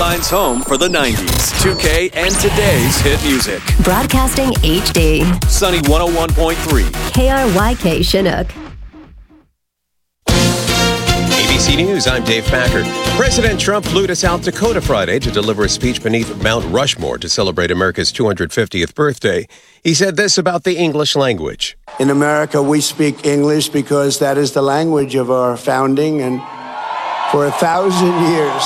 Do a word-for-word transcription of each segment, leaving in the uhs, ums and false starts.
Skyline's home for the nineties, two K, and today's hit music. Broadcasting H D. Sunny one oh one point three. K R Y K Chinook. A B C News, I'm Dave Packard. President Trump flew to South Dakota Friday to deliver a speech beneath Mount Rushmore to celebrate America's two hundred fiftieth birthday. He said this about the English language. In America, we speak English because that is the language of our founding, and for a thousand years,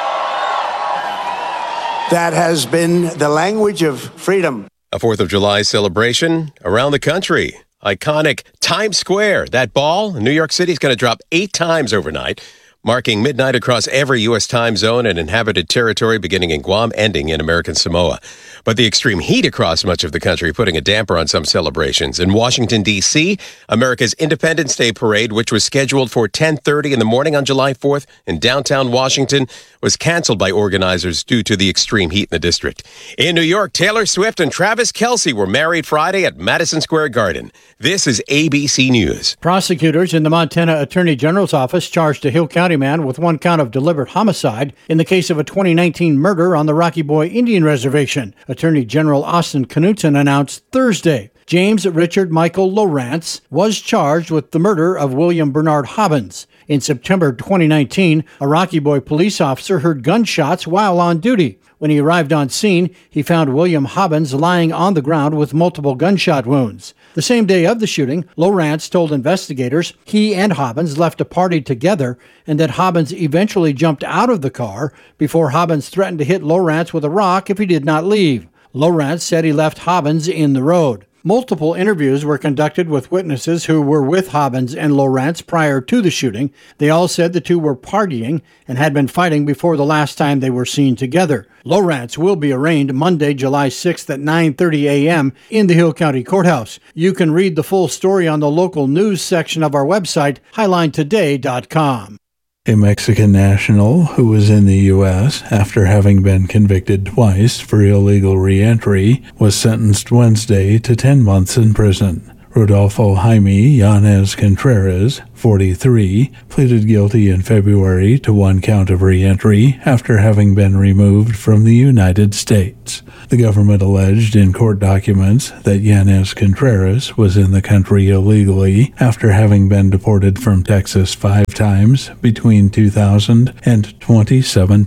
that has been the language of freedom. A fourth of July celebration around the country. Iconic Times Square. That ball in New York City is going to drop eight times overnight, marking midnight across every U S time zone and inhabited territory, beginning in Guam, ending in American Samoa. But the extreme heat across much of the country putting a damper on some celebrations. In Washington, D C, America's Independence Day parade, which was scheduled for ten thirty in the morning on July fourth in downtown Washington, was canceled by organizers due to the extreme heat in the district. In New York, Taylor Swift and Travis Kelce were married Friday at Madison Square Garden. This is A B C News. Prosecutors in the Montana Attorney General's office charged a Hill County man with one count of deliberate homicide in the case of a twenty nineteen murder on the Rocky Boy Indian Reservation. Attorney General Austin Knudsen announced Thursday James Richard Michael Lowrance was charged with the murder of William Bernard Hobbins. In September twenty nineteen, a Rocky Boy police officer heard gunshots while on duty. When he arrived on scene, he found William Hobbins lying on the ground with multiple gunshot wounds. The same day of the shooting, Lowrance told investigators he and Hobbins left a party together and that Hobbins eventually jumped out of the car before Hobbins threatened to hit Lowrance with a rock if he did not leave. Lowrance said he left Hobbins in the road. Multiple interviews were conducted with witnesses who were with Hobbins and Lowrance prior to the shooting. They all said the two were partying and had been fighting before the last time they were seen together. Lowrance will be arraigned Monday, July sixth at nine thirty a.m. in the Hill County Courthouse. You can read the full story on the local news section of our website, highline today dot com. A Mexican national who was in the U S after having been convicted twice for illegal re-entry was sentenced Wednesday to ten months in prison. Rodolfo Jaime Yanez Contreras, forty-three, pleaded guilty in February to one count of re-entry after having been removed from the United States. The government alleged in court documents that Yanez Contreras was in the country illegally after having been deported from Texas five times between two thousand and twenty seventeen.